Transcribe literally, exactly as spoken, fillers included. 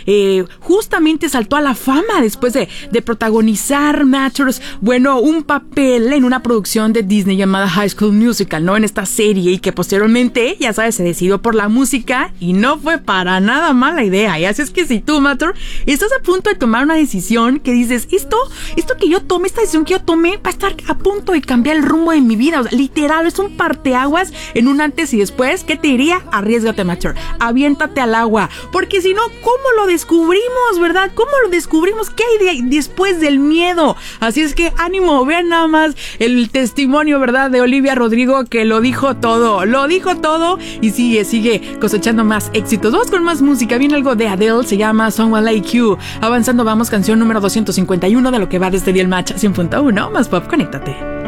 eh, justamente saltó a la fama después de, de protagonizar Matters, bueno, un papel en una producción de Disney llamada High School Musical, ¿no? En esta serie, y que posteriormente, ya sabes, se decidió por la música y no fue para nada mala idea. Y así es que si tú, Matter, estás a punto de tomar una decisión que dices, esto, esto que yo tome, esta decisión que yo tomé va a estar a punto de cambiar el rumbo de mi vida. O sea, literal, es un parteaguas en un antes y después. ¿Qué te diría? Arriésgate, Matter. Aviéntate al agua. Porque si no, ¿cómo lo descubrimos, verdad? ¿Cómo lo descubrimos? ¿Qué hay de, después del miedo? Así es que ánimo, vean nada más el testimonio, ¿verdad?, de Olivia Rodrigo, que lo dijo todo. Lo dijo todo y sigue, sigue cosechando más éxitos. Vamos con más música. Viene algo de Adele, se llama Someone Like You. Avanzando, vamos, canción número doscientos cincuenta y uno de lo que va desde Día el Match cien punto uno. Más pop, conéctate.